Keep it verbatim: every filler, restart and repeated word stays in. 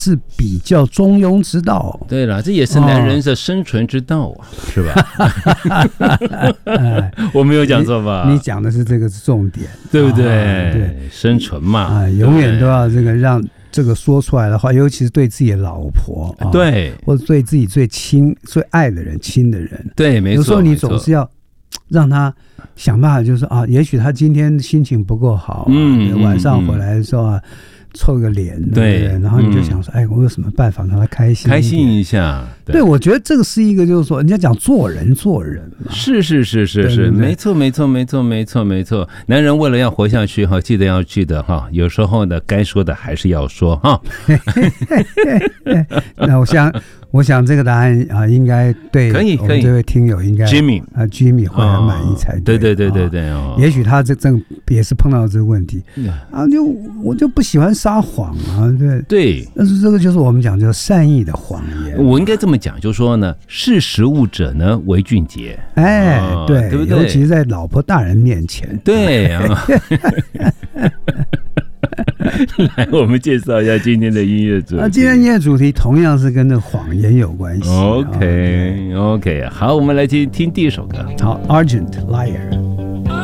是比较中庸之道。 对了，这也是男人的生存之道啊，哦、是吧？我没有讲错吧？ 你, 你讲的是这个重点， 对不对？ 啊、对， 生存嘛， 啊，永远都要这个让这个说出来的话，尤其是对自己的老婆，啊、 对， 或者对自己最亲、最爱的人、亲的人， 对，没错。 有时候你总是要让他想办法，就是啊，也许他今天心情不够好、啊，嗯，晚上回来的时候啊。嗯凑个脸，对不对？然后你就想说，嗯、哎，我有什么办法让他开心？ 开心一下。 对，对我觉得这个是一个，就是说，人家讲做人做人嘛。 是是是是是，对对没错没错没错没错没错。男人为了要活下去哈，记得要记得哈，有时候呢，该说的还是要说哈。 那我想，我想这个答案啊，应该对可以可以， 这位听友应该 Jimmy 啊 Jimmy 会很满意才对。对对对对对哦。 也许他这正也是碰到这个问题啊，就我就不喜欢撒谎啊，对对。 但是这个就是我们讲叫善意的谎言。 我应该这么讲，就说呢，识时务者呢为俊杰。 哎， 哦、 对， 对不对？ 尤其是在老婆大人面前。 对啊。来，我们介绍一下今天的音乐主题。 啊，今天音乐主题同样是跟那谎言有关系。 OK OK， 好，我们来听听第一首歌。 好 ，Argent Liar。